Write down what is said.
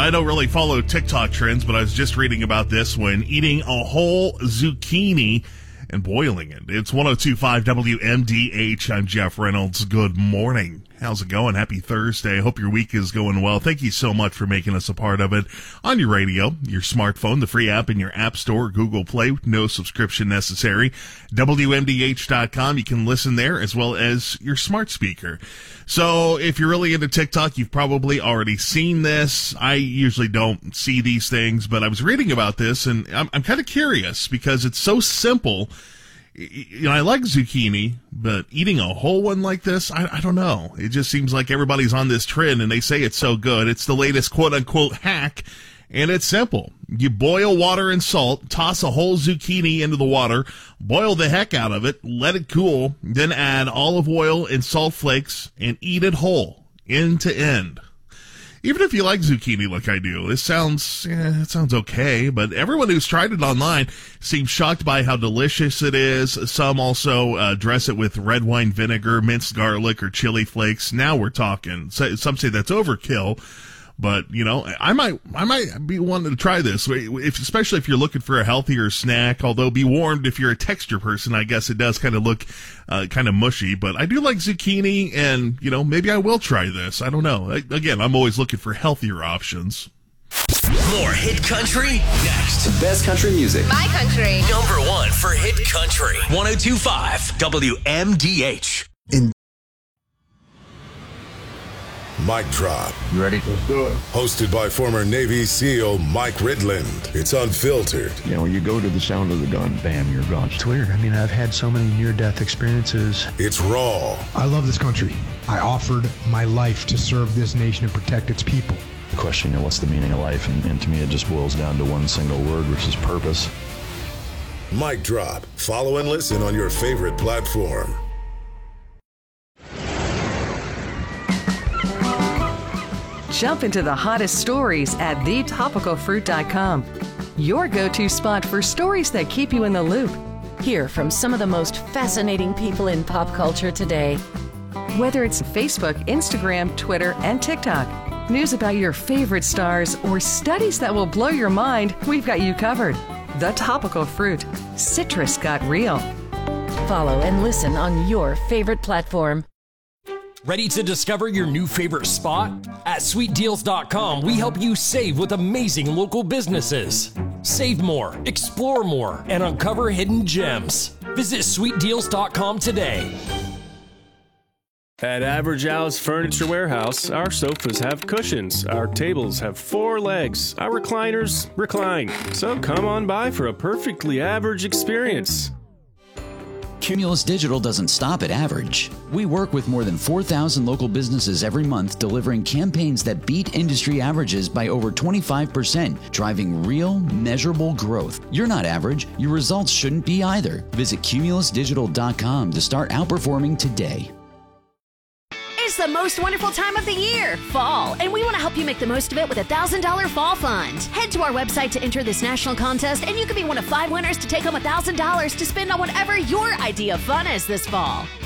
I don't really follow TikTok trends, but I was just reading about this when eating a whole zucchini and boiling it. It's 102.5 WMDH. I'm Jeff Reynolds. Good morning. How's it going? Happy Thursday. Hope your week is going well. Thank you so much for making us a part of it on your radio, your smartphone, the free app in your App Store, Google Play. No subscription necessary. WMDH.com. You can listen there as well as your smart speaker. So if you're really into TikTok, you've probably already seen this. I usually don't see these things, but I was reading about this and I'm kind of curious because it's so simple. You know, I like zucchini, but eating a whole one like this, I don't know. It just seems like everybody's on this trend and they say it's so good. It's the latest quote-unquote hack, and it's simple. You boil water and salt, toss a whole zucchini into the water, boil the heck out of it, let it cool, then add olive oil and salt flakes and eat it whole, end to end. Even if you like zucchini like I do, it sounds okay, but everyone who's tried it online seems shocked by how delicious it is. Some also dress it with red wine vinegar, minced garlic, or chili flakes. Now we're talking. Some say that's overkill, but you know, I might be wanting to try this, especially if you're looking for a healthier snack. Although be warned, if you're a texture person, I guess it does kind of look kind of mushy. But I do like zucchini, and you know, maybe I will try this. I don't know. Again, I'm always looking for healthier options. More hit country next. The best country music. My country. Number one for hit country. 102.5 WMDH. Mic Drop. You ready? Let's do it. Hosted by former Navy SEAL Mike Ridland. It's unfiltered. You know, you go to the sound of the gun, bam, you're gone. It's weird. I mean, I've had so many near-death experiences. It's raw. I love this country. I offered my life to serve this nation and protect its people. The question, you know, what's the meaning of life? And to me, it just boils down to one single word, which is purpose. Mic Drop. Follow and listen on your favorite platform. Jump into the hottest stories at thetopicalfruit.com. Your go-to spot for stories that keep you in the loop. Hear from some of the most fascinating people in pop culture today. Whether it's Facebook, Instagram, Twitter, and TikTok, news about your favorite stars, or studies that will blow your mind, we've got you covered. The Topical Fruit. Citrus got real. Follow and listen on your favorite platform. Ready to discover your new favorite spot? At sweetdeals.com, we help you save with amazing local businesses. Save more, explore more, and uncover hidden gems. Visit sweetdeals.com today. At Average Al's Furniture Warehouse, our sofas have cushions, our tables have 4 legs, our recliners recline. So come on by for a perfectly average experience. Cumulus Digital doesn't stop at average. We work with more than 4,000 local businesses every month, delivering campaigns that beat industry averages by over 25%, driving real, measurable growth. You're not average. Your results shouldn't be either. Visit cumulusdigital.com to start outperforming today. It's the most wonderful time of the year, fall, and we want to help you make the most of it with a $1,000 fall fund. Head to our website to enter this national contest, and you could be one of 5 winners to take home $1,000 to spend on whatever your idea of fun is this fall.